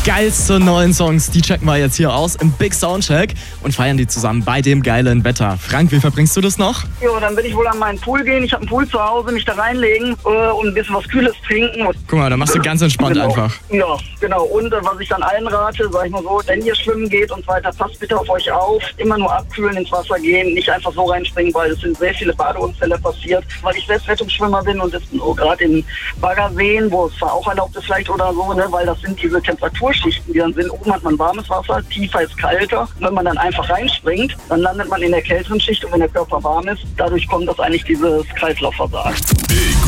geilsten neuen Songs, die checken wir jetzt hier aus im Big Soundcheck und feiern die zusammen bei dem geilen Wetter. Frank, wie verbringst du das noch? Jo, dann will ich wohl an meinen Pool gehen. Ich habe einen Pool zu Hause, mich da reinlegen und ein bisschen was Kühles trinken. Guck mal, da machst du ganz entspannt einfach. Ja, genau. Und was ich dann allen rate, sag ich mal so, wenn ihr schwimmen geht und so weiter, passt bitte auf euch auf. Immer nur abkühlen, ins Wasser gehen, nicht einfach so reinspringen, weil es sind sehr viele Badeunfälle passiert. Weil ich selbst Rettungsschwimmer bin und jetzt so gerade in Baggerseen, wo es zwar auch erlaubt ist vielleicht oder so, ne, weil das sind diese Temperaturschichten, die dann sind. Oben hat man warmes Wasser, tiefer ist kalter. Und wenn man dann einfach reinspringt, dann landet man in der kälteren Schicht und wenn der Körper warm ist, dadurch kommt das eigentlich dieses Kreislaufversagen.